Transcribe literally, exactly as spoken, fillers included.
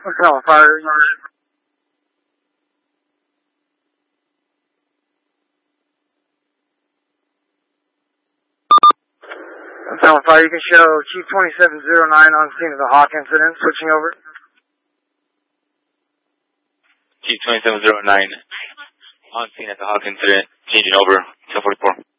What's going on, fire? What's going on, fire? You can show Chief twenty-seven oh nine on scene of the Hawk incident. Switching over. Chief twenty-seven oh nine on scene at the Hawk incident. Changing over. ten forty-four.